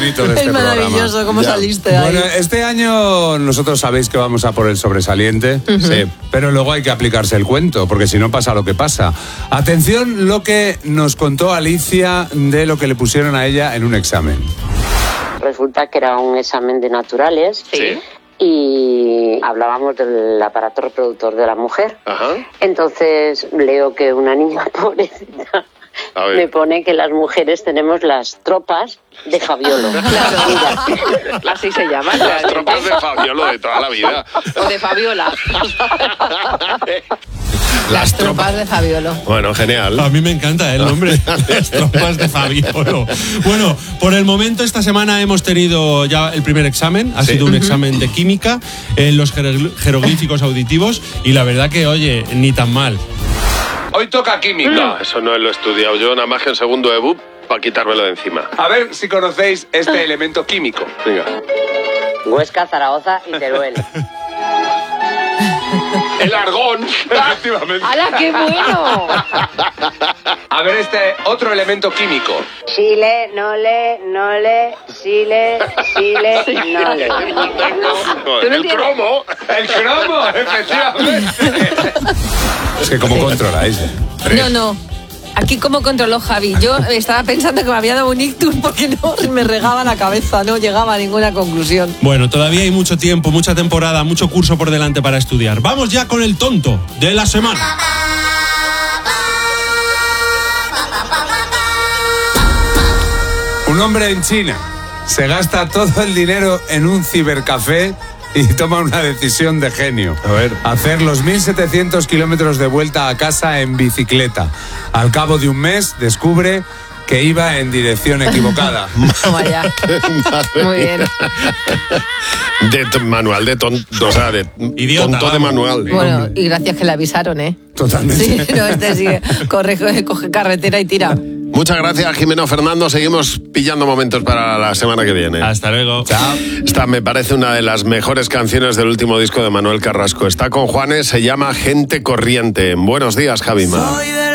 bonito de este Es maravilloso programa. cómo saliste ahí. Bueno, este año nosotros sabéis que vamos a por el sobresaliente, sí, pero luego hay que aplicarse el cuento, porque si no pasa lo que pasa. Atención lo que nos contó Alicia de lo que le pusieron a ella en un examen. Resulta que era un examen de naturales. Sí. Y hablábamos del aparato reproductor de la mujer. Ajá. Entonces leo que una niña pobrecita A ver. me pone que las mujeres tenemos las tropas de Fabiolo. Claro, así se llama. Las tropas de Fabiolo de toda la vida. O de Fabiola. Las tropas de Fabiolo. Bueno, genial. A mí me encanta el nombre, las tropas de Fabiolo. Bueno, por el momento esta semana hemos tenido ya el primer examen, ha sido un examen de química en los jeroglíficos auditivos y la verdad que, oye, ni tan mal. Hoy toca química. No, eso no lo he estudiado yo, nada más que en segundo de BUP para quitármelo de encima. A ver si conocéis este elemento químico. Venga. Huesca, Zaragoza y Teruel. El argón, efectivamente. ¡Hala, qué bueno! A ver este otro elemento químico. Chile, nole, chile, nole. Joder, el cromo. El cromo, efectivamente. Es que ¿cómo controláis? No. Aquí cómo controló Javi. Yo estaba pensando que me había dado un ictus porque no me regaba la cabeza, no llegaba a ninguna conclusión. Bueno, todavía hay mucho tiempo, mucha temporada, mucho curso por delante para estudiar. Vamos ya con el tonto de la semana. Un hombre en China se gasta todo el dinero en un cibercafé y toma una decisión de genio. A ver. Hacer los 1.700 kilómetros de vuelta a casa en bicicleta. Al cabo de un mes descubre que iba en dirección equivocada. Toma ya. Muy bien. Manual de tonto, o sea, de Idiota, tonto de vamos. manual. Bueno, y gracias que le avisaron, ¿eh? Totalmente. Sí, no, este sí, coge carretera y tira. Muchas gracias, Jimeno Fernando. Seguimos pillando momentos para la semana que viene. Hasta luego. Chao. Esta me parece una de las mejores canciones del último disco de Manuel Carrasco. Está con Juanes, se llama Gente Corriente. Buenos días, Javima.